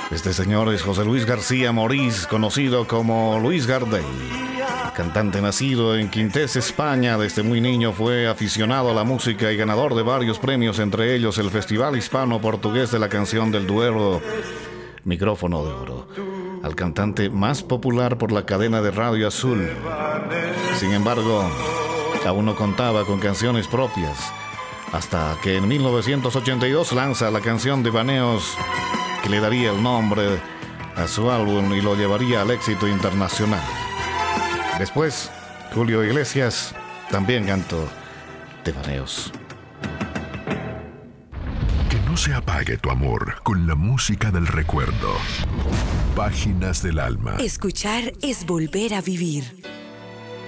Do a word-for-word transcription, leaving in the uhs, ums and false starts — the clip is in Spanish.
Este señor es José Luis García Morís, conocido como Luis Gardel. Cantante nacido en Quintés, España, desde muy niño fue aficionado a la música y ganador de varios premios, entre ellos el Festival Hispano-Portugués de la Canción del Duero, Micrófono de Oro, al cantante más popular por la cadena de Radio Azul. Sin embargo, aún no contaba con canciones propias, hasta que en mil novecientos ochenta y dos lanza la canción Devaneos, que le daría el nombre a su álbum y lo llevaría al éxito internacional. Después, Julio Iglesias también cantó Devaneos. Que no se apague tu amor con la música del recuerdo. Páginas del alma. Escuchar es volver a vivir.